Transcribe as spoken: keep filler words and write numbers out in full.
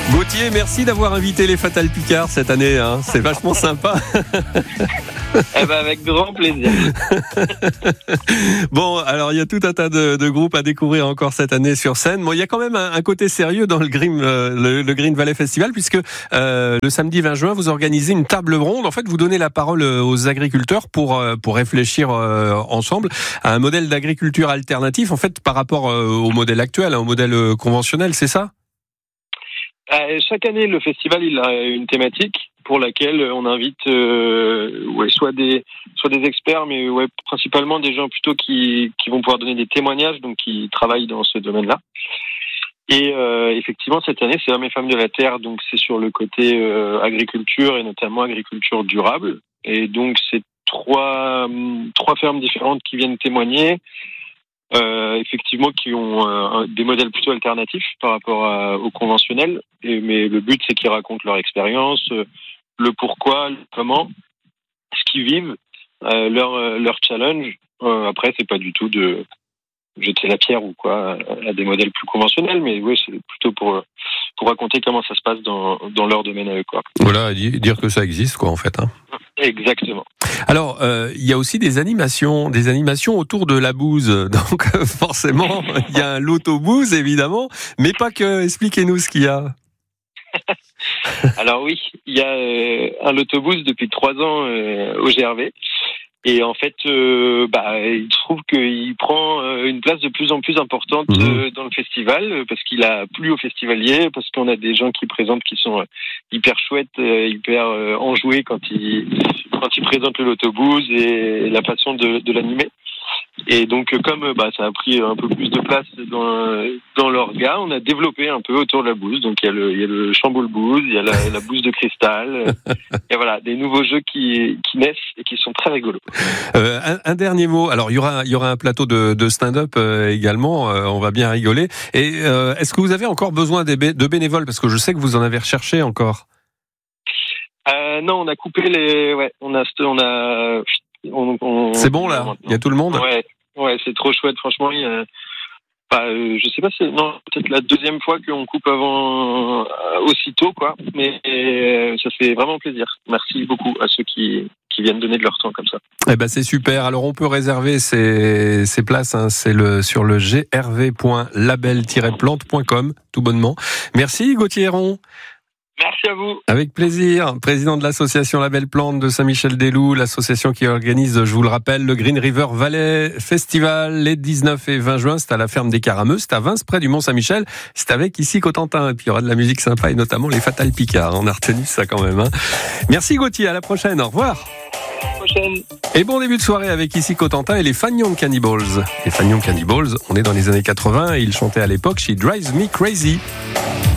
Gauthier, merci d'avoir invité les Fatal Picard cette année, hein. C'est vachement sympa. Eh ben avec grand plaisir. Bon, alors il y a tout un tas de, de groupes à découvrir encore cette année sur scène. Bon, il y a quand même un, un côté sérieux dans le Green, euh, le, le Green Valley Festival, puisque euh, le samedi vingt juin, vous organisez une table ronde. En fait, vous donnez la parole aux agriculteurs pour euh, pour réfléchir euh, ensemble à un modèle d'agriculture alternatif, en fait, par rapport euh, au modèle actuel, hein, au modèle euh, conventionnel, c'est ça ? Euh, chaque année, le festival il a une thématique pour laquelle on invite euh, ouais, soit des soit des experts, mais ouais, principalement des gens plutôt qui qui vont pouvoir donner des témoignages, donc qui travaillent dans ce domaine-là. Et euh, effectivement, cette année, c'est Hommes et Femmes de la Terre, donc c'est sur le côté euh, agriculture et notamment agriculture durable. Et donc c'est trois trois fermes différentes qui viennent témoigner. Euh, effectivement, qui ont euh, des modèles plutôt alternatifs par rapport à, au conventionnel. Et, mais le but, c'est qu'ils racontent leur expérience, euh, le pourquoi, le comment, ce qu'ils vivent, euh, leur euh, leur challenge. Euh, après, c'est pas du tout de jeter la pierre ou quoi à des modèles plus conventionnels, mais oui, c'est plutôt pour pour raconter comment ça se passe dans dans leur domaine avec quoi. Voilà, dire que ça existe quoi en fait. Hein. Exactement. Alors, euh, il y a aussi des animations, des animations autour de la bouse. Donc, forcément, il y a un loto-bouse, évidemment, mais pas que. Expliquez-nous ce qu'il y a. Alors oui, il y a euh, un loto-bouse depuis trois ans euh, au G R V. Et en fait, euh, bah, il trouve qu'il prend euh, une place de plus en plus importante euh, dans le festival, parce qu'il a plu aux festivaliers, parce qu'on a des gens qui présentent qui sont euh, hyper chouettes, euh, hyper euh, enjoués quand ils quand ils présentent le loto-bouse et la façon de, de l'animer. Et donc, comme bah, ça a pris un peu plus de place dans, dans l'orga, on a développé un peu autour de la bouse. Donc, il y a le, il y a le chamboule bouse, il y a la, la bouse de cristal. Et voilà, des nouveaux jeux qui, qui naissent et qui sont très rigolos. Euh, un, un dernier mot. Alors, il y aura, il y aura un plateau de, de stand-up euh, également. Euh, on va bien rigoler. Et euh, est-ce que vous avez encore besoin des bé- de bénévoles ? Parce que je sais que vous en avez recherché encore. Euh, non, on a coupé les. Ouais, on a, on a. On, on... C'est bon là, il y a tout le monde. Ouais, ouais, c'est trop chouette. Franchement, il y a... Enfin, euh, je sais pas, c'est non, peut-être la deuxième fois qu'on coupe avant euh, aussitôt, quoi. Mais euh, ça fait vraiment plaisir. Merci beaucoup à ceux qui qui viennent donner de leur temps comme ça. Eh ben c'est super. Alors on peut réserver ces ces places. Hein. C'est le sur le g r v point label tiret plante point com tout bonnement. Merci Gauthier Héron. Merci à vous. Avec plaisir. Président de l'association Label Plante de Saint-Michel-des-Loups, l'association qui organise, je vous le rappelle, le Green River Valley Festival les dix-neuf et vingt juin. C'est à la ferme des Carameux, c'est à Vins, près du Mont-Saint-Michel. C'est avec ici Cotentin. Et puis il y aura de la musique sympa et notamment les Fatal Picard. On a retenu ça quand même. Hein. Merci Gauthier, à la prochaine. Au revoir. À la prochaine. Et bon début de soirée avec ici Cotentin et les Fagnon Cannibals. Les Fagnon Cannibals, on est dans les années quatre-vingts et ils chantaient à l'époque She Drives Me Crazy.